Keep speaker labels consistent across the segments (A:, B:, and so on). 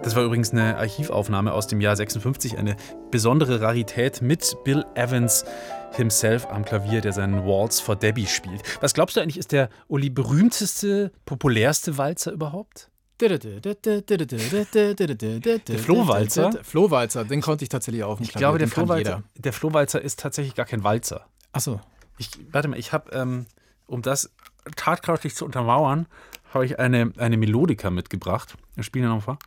A: Das war übrigens eine Archivaufnahme aus dem Jahr 56, eine besondere Rarität mit Bill Evans himself am Klavier, der seinen Waltz for Debbie spielt. Was glaubst du eigentlich, ist der Uli berühmteste, populärste Walzer überhaupt?
B: Der
A: Flohwalzer?
B: Flohwalzer, den konnte ich tatsächlich auf dem
A: Ich
B: Klavier.
A: glaube, der Flohwalzer ist tatsächlich gar kein Walzer.
B: Achso.
A: Warte mal, ich habe, um das tatkräftig zu untermauern, habe ich eine Melodika mitgebracht. Wir spielen ja noch mal.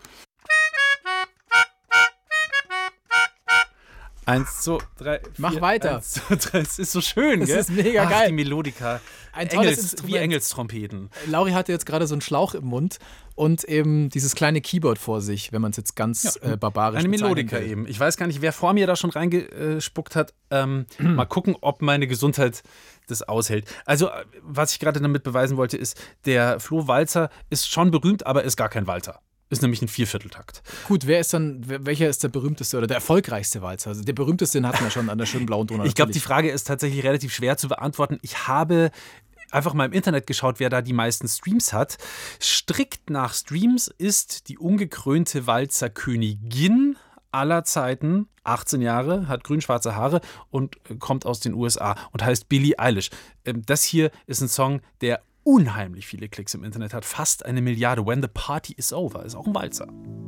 A: 1, 2, 3, 4.
B: Mach weiter.
A: 1, 2, 3. Es ist so schön,
B: Das
A: gell?
B: ist mega geil.
A: Die Melodika.
B: Ein tolles Instrument.
A: Wie Engelstrompeten.
B: Lauri hatte jetzt gerade so einen Schlauch im Mund und eben dieses kleine Keyboard vor sich, wenn man es jetzt ganz barbarisch
A: Eine
B: bezeichnen
A: Melodika
B: will.
A: eben. Ich weiß gar nicht, wer vor mir da schon reingespuckt hat. Mal gucken, ob meine Gesundheit das aushält. Also, was ich gerade damit beweisen wollte, ist, der Flohwalzer ist schon berühmt, aber ist gar kein Walzer. Ist nämlich ein Viervierteltakt.
B: Gut, welcher ist der berühmteste oder der erfolgreichste Walzer? Also der berühmteste, den hatten wir schon an der schönen blauen Donau.
A: Ich glaube, die Frage ist tatsächlich relativ schwer zu beantworten. Ich habe einfach mal im Internet geschaut, wer da die meisten Streams hat. Strikt nach Streams ist die ungekrönte Walzerkönigin aller Zeiten, 18 Jahre, hat grün-schwarze Haare und kommt aus den USA und heißt Billie Eilish. Das hier ist ein Song, der unheimlich viele Klicks im Internet hat. Fast 1 Milliarde. When the Party is Over ist auch ein Walzer.